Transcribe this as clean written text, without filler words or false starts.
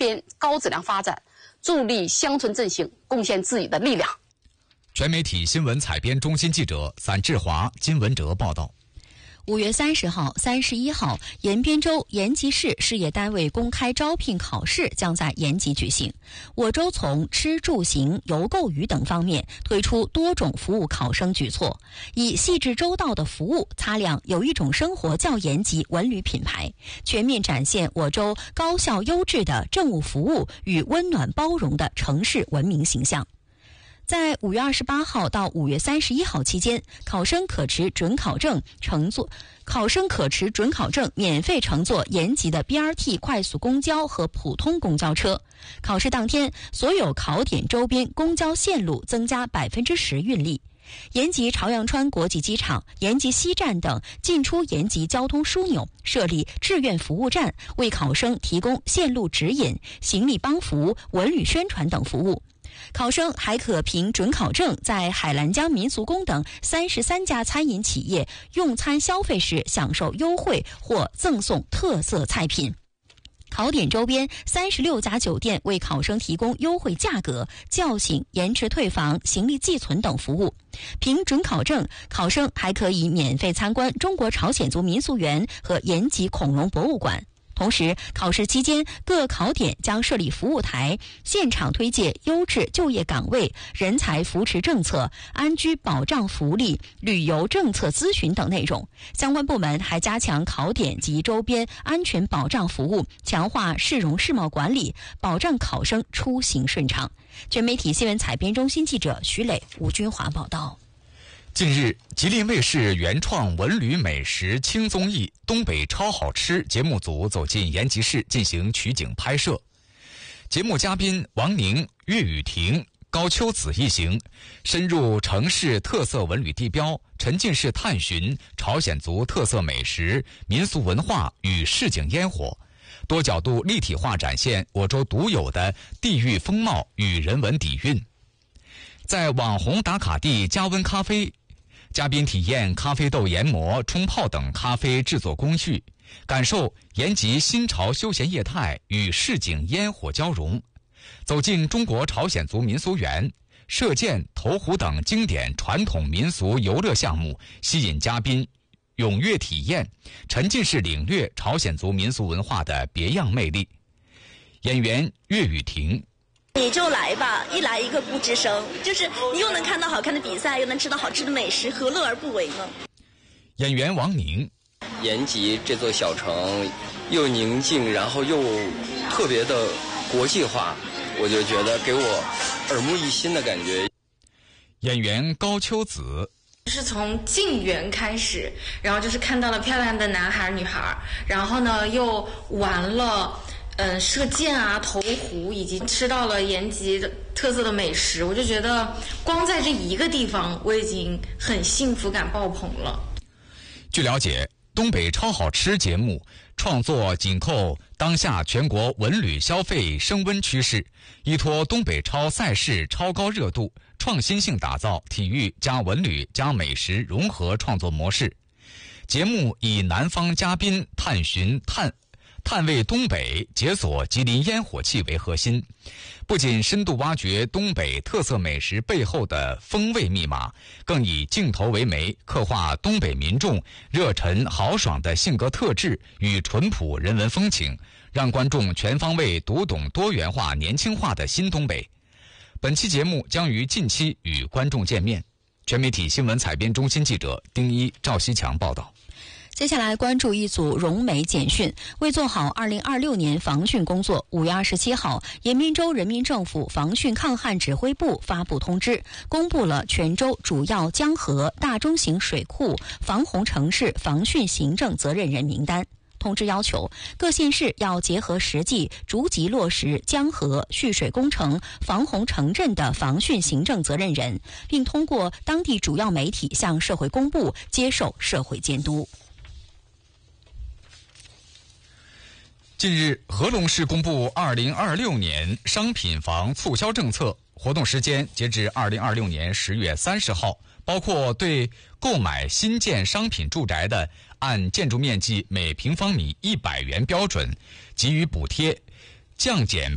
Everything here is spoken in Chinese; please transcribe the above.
边高质量发展，助力乡村振兴，贡献自己的力量。 全媒体新闻采编中心记者散志华、金文哲报道。 5月30号、31号，延边州延吉市事业单位公开招聘考试将在延吉举行。我州从吃住行、邮购娱等方面推出多种服务考生举措，以细致周到的服务擦亮有一种生活叫延吉文旅品牌，全面展现我州高效优质的政务服务与温暖包容的城市文明形象。在5月28号到5月31号期间，考生可持准考证免费乘坐延吉的 BRT 快速公交和普通公交车。考试当天，所有考点周边公交线路增加10%运力。延吉朝阳川国际机场、延吉西站等进出延吉交通枢纽设立志愿服务站，为考生提供线路指引、行李帮扶、文旅宣传等服务。考生还可凭准考证在海兰江民俗宫等33家餐饮企业用餐消费时享受优惠或赠送特色菜品。考点周边36家酒店为考生提供优惠价格、叫醒、延迟退房、行李寄存等服务。凭准考证，考生还可以免费参观中国朝鲜族民俗园和延吉恐龙博物馆。同时，考试期间各考点将设立服务台，现场推介优质就业岗位、人才扶持政策、安居保障福利、旅游政策咨询等内容。相关部门还加强考点及周边安全保障服务，强化市容市貌管理，保障考生出行顺畅。全媒体新闻采编中心记者徐磊、吴军华报道。 近日，吉林卫视原创文旅美食轻综艺《东北超好吃》节目组走进延吉市进行取景拍摄。节目嘉宾王宁、岳雨婷、高秋子一行深入城市特色文旅地标，沉浸式探寻朝鲜族特色美食、民俗文化与市井烟火，多角度立体化展现我州独有的地域风貌与人文底蕴。在网红打卡地加温咖啡，嘉宾体验咖啡豆研磨、冲泡等咖啡制作工序，感受延吉新潮休闲业态与市井烟火交融。走进中国朝鲜族民俗园、射箭、投壶等经典传统民俗游乐项目，吸引嘉宾踊跃体验，沉浸式领略朝鲜族民俗文化的别样魅力。演员岳雨婷： 你就来吧，一来一个不吱声，就是你又能看到好看的比赛，又能吃到好吃的美食，何乐而不为呢？ 演员王宁： 延吉这座小城又宁静，然后又特别的国际化，我就觉得给我耳目一新的感觉。 演员高秋子： 是从进园开始，然后就是看到了漂亮的男孩女孩，然后呢又玩了射箭啊、投壶，以及吃到了延吉的特色的美食，我就觉得光在这一个地方我已经很幸福感爆棚了。 据了解，东北超好吃节目创作紧扣当下全国文旅消费升温趋势，依托东北超赛事超高热度，创新性打造体育加文旅加美食融合创作模式。节目以南方嘉宾探味东北、解锁吉林烟火气为核心，不仅深度挖掘东北特色美食背后的风味密码，更以镜头为媒，刻画东北民众热忱豪爽的性格特质与淳朴人文风情，让观众全方位读懂多元化、年轻化的新东北。本期节目将于近期与观众见面。全媒体新闻采编中心记者丁一、赵西强报道。 接下来关注一组融媒简讯。为做好2026年防汛工作，5月27号，延边州人民政府防汛抗旱指挥部发布通知，公布了全州主要江河、大中型水库防洪城市防汛行政责任人名单。通知要求，各县市要结合实际，逐级落实江河蓄水工程防洪城镇的防汛行政责任人，并通过当地主要媒体向社会公布，接受社会监督。 近日，合隆市公布2026年商品房促销政策，活动时间截至2026年10月30号，包括对购买新建商品住宅的，按建筑面积每平方米100元标准给予补贴，降减